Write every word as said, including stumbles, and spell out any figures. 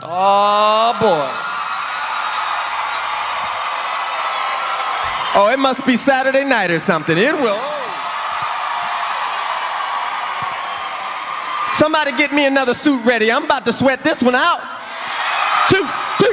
Oh, boy. Oh, it must be Saturday night or something. It will. Somebody get me another suit ready. I'm about to sweat this one out. Two.